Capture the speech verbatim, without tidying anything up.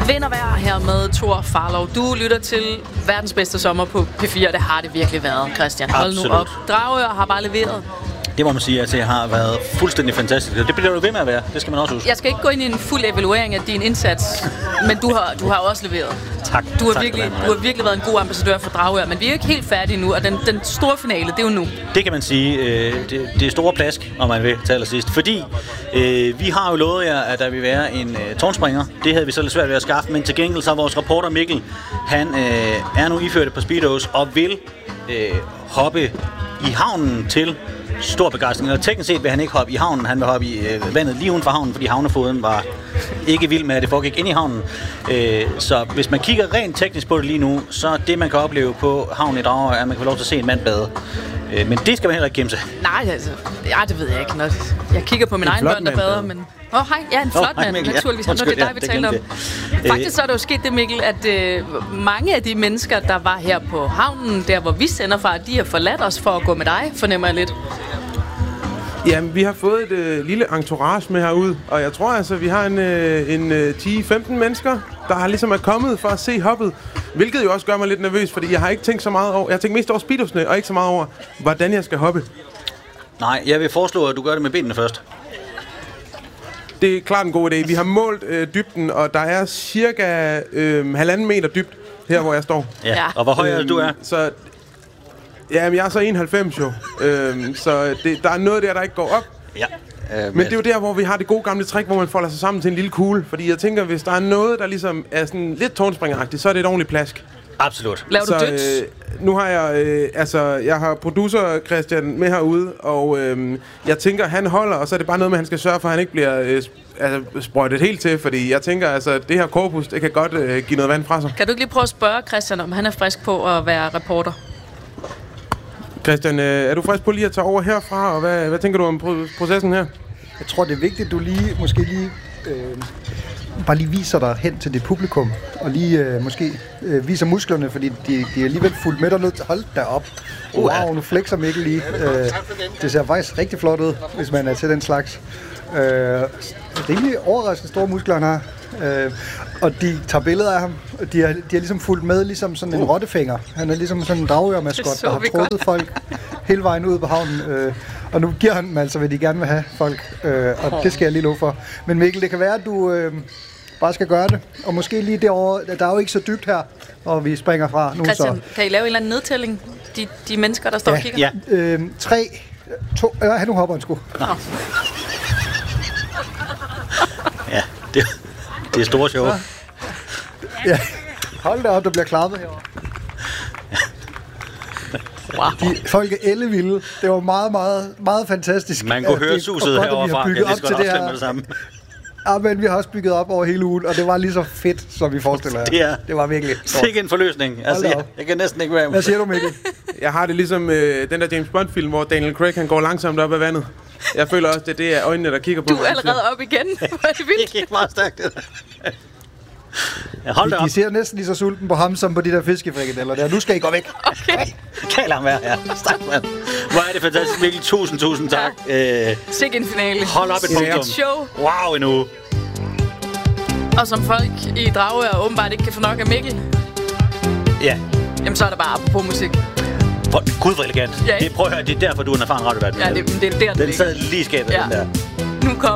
Vind og vejr her med Thor Farlov. Du lytter til verdens bedste sommer på P fire, og det har det virkelig været, Christian. Hold Absolut. nu op. Dragør har bare leveret. Det må man sige, at det har været fuldstændig fantastisk. Det bliver du ved med at være. Det skal man også huske. Jeg skal ikke gå ind i en fuld evaluering af din indsats, men du har, du har også leveret. Tak. Du har, tak virkelig, du har virkelig været en god ambassadør for Dragør, men vi er jo ikke helt færdige nu, og den, den store finale, det er jo nu. Det kan man sige. Øh, det, det er store plask, om man vil, til allersidst. Fordi øh, vi har jo lovet jer, at der vil være en øh, tårnspringer. Det havde vi så lidt svært ved at skaffe, men til gengæld så er vores reporter Mikkel, han øh, er nu iført på speedos og vil øh, hoppe i havnen til stor begejstring. Og teknisk set vil han ikke hoppe i havnen, han vil hoppe i øh, vandet lige uden for havnen, fordi havnefoden var ikke vild med, at det foregik ind i havnen. Øh, så hvis man kigger rent teknisk på det lige nu, så det man kan opleve på havnen i Dragør, er, at man kan få lov til at se en mand bade. Øh, men det skal man heller ikke gemme sig. Nej, altså, ja, det ved jeg ikke. Når jeg kigger på mine egne børn, der bader, men... Åh, oh, hej. Ja, en flot oh, mand, Mikkel, naturligvis. Ja. Nu er det dig, vi ja, taler om. Det. Faktisk så er det jo sket det, Mikkel, at øh, mange af de mennesker, der var her på havnen, der hvor vi sender fra, de har forladt os for at gå med dig, fornemmer jeg lidt. Jamen, vi har fået et øh, lille entourage med herude, og jeg tror altså, vi har en, øh, en øh, ti til femten mennesker, der har ligesom er kommet for at se hoppet. Hvilket jo også gør mig lidt nervøs, fordi jeg har ikke tænkt så meget over... Jeg har tænkt mest over speedosne, og ikke så meget over, hvordan jeg skal hoppe. Nej, jeg vil foreslå, at du gør det med benene først. Det er klart en god idé. Vi har målt øh, dybden, og der er cirka øh, halvanden meter dybt her, hvor jeg står. Ja. ja. Og hvor høj er det, du er? Så... Jamen, jeg er så enoghalvfems jo, øhm, så det, der er noget der, der ikke går op. Ja. Øh, men det er jo der, hvor vi har det gode gamle trick, hvor man folder sig sammen til en lille kugle. Fordi jeg tænker, hvis der er noget, der ligesom er sådan lidt tårnspringeragtigt, så er det et ordentligt plask. Absolut. Laver du døds? Øh, nu har jeg, øh, altså, jeg har producer Christian med herude, og øh, jeg tænker, han holder, og så er det bare noget med, at han skal sørge for, at han ikke bliver øh, altså, sprøjtet helt til. Fordi jeg tænker, altså, det her korpus, det kan godt øh, give noget vand fra sig. Kan du ikke lige prøve at spørge Christian, om han er frisk på at være reporter? Christian, øh, er du frisk på lige at tage over herfra, og hvad, hvad tænker du om pro- processen her? Jeg tror, det er vigtigt, at du lige, måske lige, øh, bare lige viser dig hen til det publikum, og lige øh, måske øh, viser musklerne, fordi de, de er alligevel fuldt med dernede. Hold da op. Wow, nu flexer Mikkel lige. Øh, det ser faktisk rigtig flot ud, hvis man er til den slags. Øh, rimelig overraskende store muskler, han har. Øh, og de tager billeder af ham. De har, de har ligesom fulgt med, ligesom sådan en rottefinger. Han er ligesom sådan en dragørmaskot, der har trukket folk hele vejen ud på havnen. Øh, og nu giver han dem altså, hvad de gerne vil have folk. Øh, og det skal jeg lige love for. Men Mikkel, det kan være, at du øh, bare skal gøre det. Og måske lige derovre, der er jo ikke så dybt her, og vi springer fra nu. Christian, så. Kan I lave en eller anden nedtælling? De, de mennesker, der står ja, og kigger? Ja. Øh, tre, to, ja, nu hopper han sgu. Ja, det, det er store show. Ja. Hold da op, der bliver klappet herovre. Wow. De, folk er ellevilde. Det var meget, meget, meget fantastisk. Man kunne høre det, suset herovre fra. Det Jeg skal op til også det med her. det samme. Ja, men vi har også bygget op over hele ugen, og det var lige så fedt, som vi forestiller jer. Det er- det var virkelig. Sikke en forløsning. Altså, da jeg, op. jeg kan næsten ikke være Hvad siger du, Mikkel? Jeg har det ligesom øh, den der James Bond-film, hvor Daniel Craig han går langsomt op ad vandet. Jeg føler også, at det er øjnene, der kigger på Du mig. er allerede op igen. Hvor er det Det vildt. gik meget stærkt. Det. Ja, hold da De, op. de ser næsten lige så sulten på ham, som på de der fiskefrikadeller der. Nu skal I gå væk. Okay. Kan lade være, ja. Stak, mand. Hvor er det fantastisk, Mikkel. Tusind, tusind tak. Ja. Øh, Sikke en finale. hold op et Sikke punktum. et show. Wow, en uge. Og som folk i Dragør åbenbart ikke kan få nok af Mikkel, Ja. jamen så er der bare apropos musik. Hvor, Gud, hvor elegant. Ja, Det, prøv at høre, det er derfor, du er en erfaren radiovært. Ja, det, det er der, det Den ligger. sad lige i skabet, Ja. den der. Nu kommer